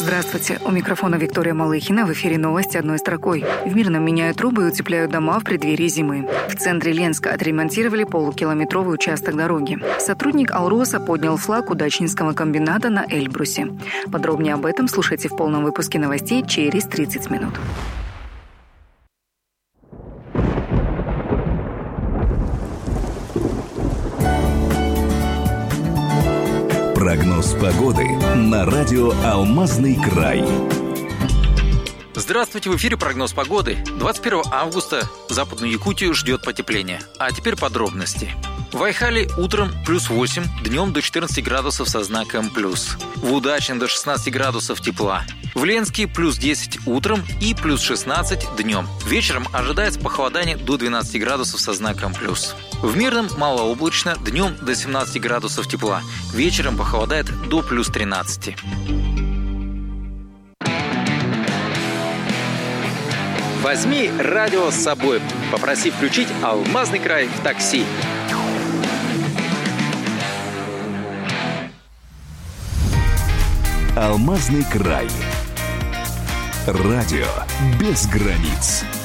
Здравствуйте, у микрофона Виктория Малыхина. В эфире новости одной строкой. В Мирном меняют трубы и утепляют дома в преддверии зимы. В центре Ленска отремонтировали полукилометровый участок дороги. Сотрудник Алроса поднял флаг удачнинского комбината на Эльбрусе. Подробнее об этом слушайте в полном выпуске новостей через 30 минут. Прогноз погоды на радио «Алмазный край». Здравствуйте, в эфире прогноз погоды. 21 августа Западную Якутию ждет потепление. А теперь подробности. В Айхале утром плюс 8, днем до 14 градусов со знаком плюс. В Удачном до 16 градусов тепла. В Ленске плюс 10 утром и плюс 16 днем. Вечером ожидается похолодание до 12 градусов со знаком плюс. В Мирном малооблачно, днем до 17 градусов тепла. Вечером похолодает до плюс 13. Возьми радио с собой. Попроси включить «Алмазный край» в такси. «Алмазный край». Радио без границ.